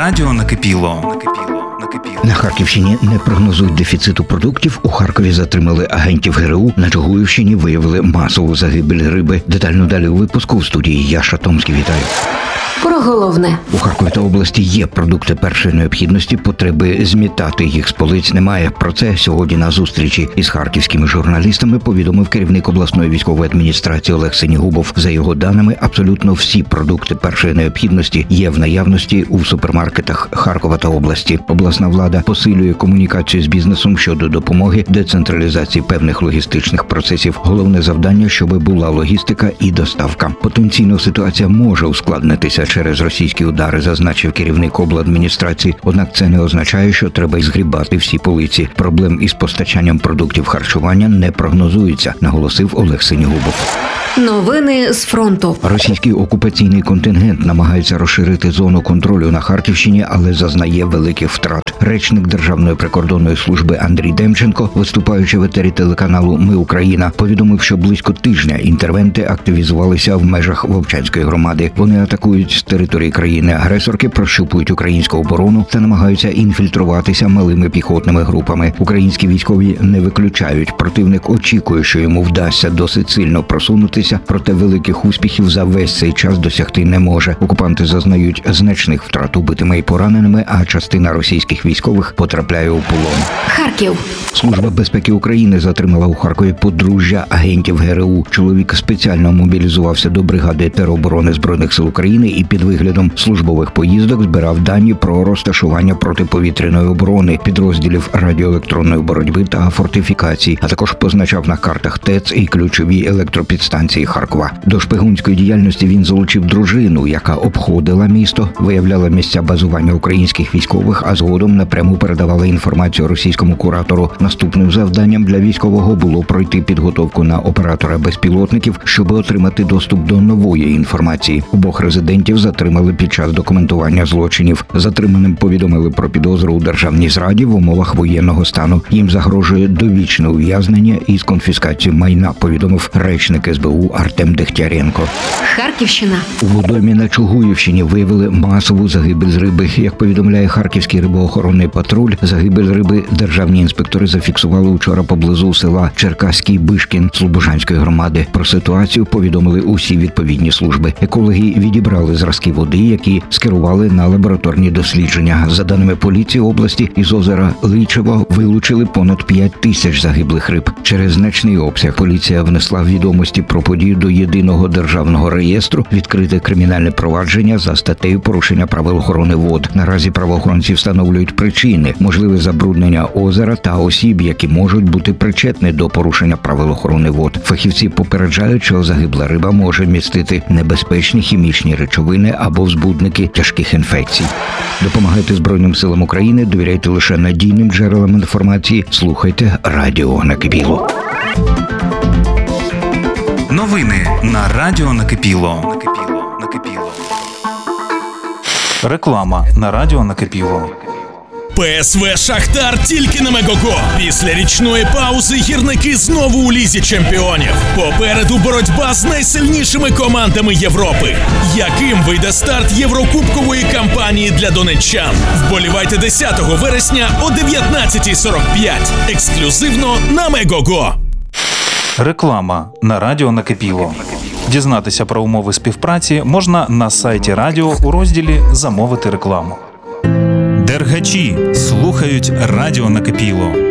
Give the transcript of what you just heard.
радіо накипіло. На Харківщині не прогнозують дефіциту продуктів. У Харкові затримали агентів ГРУ. На Чугуївщині виявили масову загибель риби. Детально далі у випуску. В студії Яша Томський. Вітаю. Про головне. У Харкові та області є продукти першої необхідності, потреби змітати їх з полиць немає. Про це сьогодні на зустрічі із харківськими журналістами повідомив керівник обласної військової адміністрації Олег Синігубов. За його даними, абсолютно всі продукти першої необхідності є в наявності у супермаркетах Харкова та області. Обласна влада посилює комунікацію з бізнесом щодо допомоги, децентралізації певних логістичних процесів. Головне завдання, щоб була логістика і доставка. Потенційно ситуація може ускладнитися через російські удари, зазначив керівник обладміністрації. Однак це не означає, що треба згрібати всі полиці. Проблем із постачанням продуктів харчування не прогнозується, наголосив Олег Синігубов. Новини з фронту. Російський окупаційний контингент намагається розширити зону контролю на Харківщині, але зазнає великих втрат. Речник Державної прикордонної служби Андрій Демченко, виступаючи в етері телеканалу «Ми Україна», повідомив, що близько тижня інтервенти активізувалися в межах Вовчанської громади. Вони атакують з території країни-агресорки, прощупують українську оборону та намагаються інфільтруватися малими піхотними групами. Українські військові не виключають. Противник очікує, що йому вдасться досить сильно просунутися, проте великих успіхів за весь цей час досягти не може. Окупанти зазнають значних втрат убитими і пораненими, а частина російських військових потрапляє у полон. Харків. Служба безпеки України затримала у Харкові подружжя агентів ГРУ. Чоловік спеціально мобілізувався до бригади тероборони Збройних сил України і під виглядом службових поїздок збирав дані про розташування протиповітряної оборони, підрозділів радіоелектронної боротьби та фортифікацій, а також позначав на картах ТЕЦ і ключові електропідстанції Харкова. До шпигунської діяльності він залучив дружину, яка обходила місто, виявляла місця базування українських військових, а згодом напряму передавала інформацію російському куратору. Наступним завданням для військового було пройти підготовку на оператора безпілотників, щоб отримати доступ до нової інформації. Обох резидентів затримали під час документування злочинів. Затриманим повідомили про підозру у державній зраді в умовах воєнного стану. Їм загрожує довічне ув'язнення із конфіскацією майна, повідомив речник СБУ Артем Дегтяренко. Харківщина. У водоймі на Чугуївщині виявили масову загибель риби. Як повідомляє Харківський рибоохоронний патруль, загибель риби державні інспектори зафіксували вчора поблизу села Черкаський Бишкін Слобожанської громади. Про ситуацію повідомили усі відповідні служби. Екологи відібрали зразки води, які скерували на лабораторні дослідження. За даними поліції області, із озера Личево вилучили понад 5 тисяч загиблих риб. Через значний обсяг поліція внесла відомості про подію до єдиного державного реєстру, відкрите кримінальне провадження за статтею порушення правил охорони вод. Наразі правоохоронці встановлюють причини, можливе забруднення озера та осіб, які можуть бути причетні до порушення правил охорони вод. Фахівці попереджають, що загибла риба може містити небезпечні хімічні речовини або збудники тяжких інфекцій. Допомагайте Збройним силам України, довіряйте лише надійним джерелам інформації, слухайте радіо накипіло. Новини на радіо накипіло. Реклама на радіо накипіло. ПСВ «Шахтар» тільки на Мегого. Після річної паузи гірники знову у лізі чемпіонів. Попереду боротьба з найсильнішими командами Європи. Яким вийде старт єврокубкової кампанії для донеччан? Вболівайте 10 вересня о 19:45. Ексклюзивно на Мегого. Реклама на радіо накипіло. Дізнатися про умови співпраці можна на сайті радіо у розділі «Замовити рекламу». Дергачі слухають радіо накипіло.